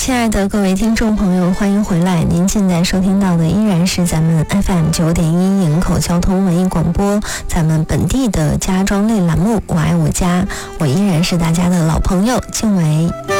亲爱的各位听众朋友，欢迎回来。您现在收听到的依然是咱们 FM 9.1营口交通文艺广播，咱们本地的家装类栏目《我爱我家》，我依然是大家的老朋友静维。